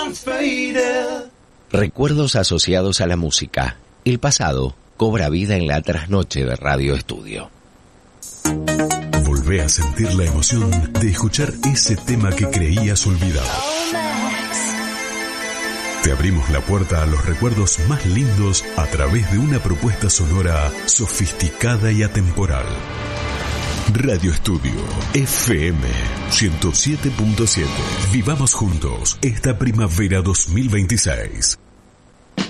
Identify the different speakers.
Speaker 1: Recuerdos asociados a la música. El pasado cobra vida en la trasnoche de Radio Estudio.
Speaker 2: Volvé a sentir la emoción de escuchar ese tema que creías olvidado. Te abrimos la puerta a los recuerdos más lindos a través de una propuesta sonora sofisticada y atemporal. Radio Estudio FM 107.7. Vivamos juntos esta primavera 2026.